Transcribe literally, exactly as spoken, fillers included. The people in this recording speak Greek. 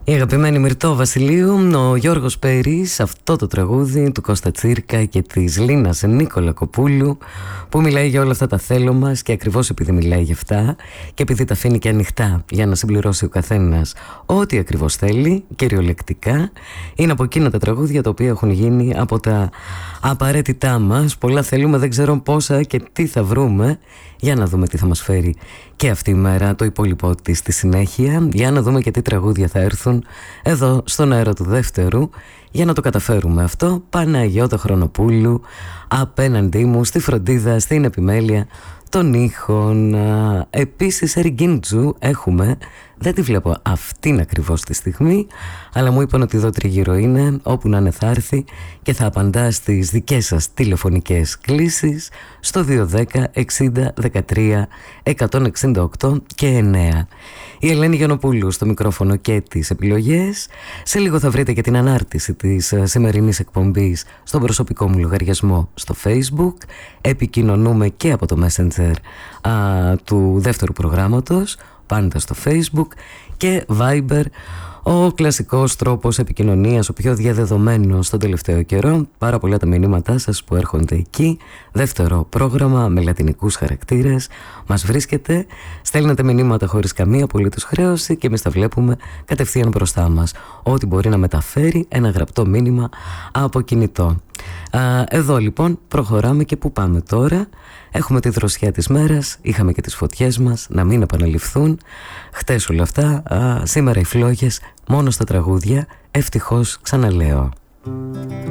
Η αγαπημένη Μυρτώ Βασιλείου, ο Γιώργος Περής, αυτό το τραγούδι του Κώστα Τσίρκα και της Λίνας Νίκολα Κοπούλου, που μιλάει για όλα αυτά τα θέλω μας, και ακριβώς επειδή μιλάει για αυτά και επειδή τα αφήνει και ανοιχτά για να συμπληρώσει ο καθένας ό,τι ακριβώς θέλει, κυριολεκτικά, είναι από εκείνα τα τραγούδια τα οποία έχουν γίνει από τα απαραίτητά μας. Πολλά θέλουμε, δεν ξέρω πόσα και τι θα βρούμε. Για να δούμε τι θα μας φέρει και αυτή η μέρα, το υπόλοιπό της στη συνέχεια. Για να δούμε και τι τραγούδια θα έρθουν εδώ στον αέρα του δεύτερου. Για να το καταφέρουμε αυτό, Παναγιώτα Χρονοπούλου απέναντί μου, στη φροντίδα, στην επιμέλεια των ήχων. Επίσης Εργκίντζου έχουμε, δεν τη βλέπω αυτήν ακριβώς τη στιγμή, αλλά μου είπαν ότι εδώ τριγύρω είναι, όπου να είναι θα έρθει και θα απαντά στις δικές σας τηλεφωνικές κλήσεις στο δύο δέκα εξήντα δεκατρία εκατόν εξήντα οκτώ και εννέα. Η Ελένη Γιαννοπούλου στο μικρόφωνο και τις επιλογές. Σε λίγο θα βρείτε και την ανάρτηση της σημερινής εκπομπής στον προσωπικό μου λογαριασμό στο Facebook. Επικοινωνούμε και από το Messenger α, του δεύτερου προγράμματος, πάντα στο Facebook, και Viber, ο κλασικός τρόπος επικοινωνίας, ο πιο διαδεδομένος στον τελευταίο καιρό. Πάρα πολλά τα μηνύματά σας που έρχονται εκεί. Δεύτερο πρόγραμμα με λατινικούς χαρακτήρες. Μας βρίσκεται, στέλνετε μηνύματα χωρίς καμία απολύτως χρέωση και εμείς τα βλέπουμε κατευθείαν μπροστά μας. Ό,τι μπορεί να μεταφέρει ένα γραπτό μήνυμα από κινητό. Α, εδώ λοιπόν προχωράμε και πού πάμε τώρα. Έχουμε τη δροσιά της μέρας, είχαμε και τις φωτιές μας, να μην επαναληφθούν. Χτες όλα αυτά, α, σήμερα οι φλόγες μόνο στα τραγούδια, ευτυχώς ξαναλέω.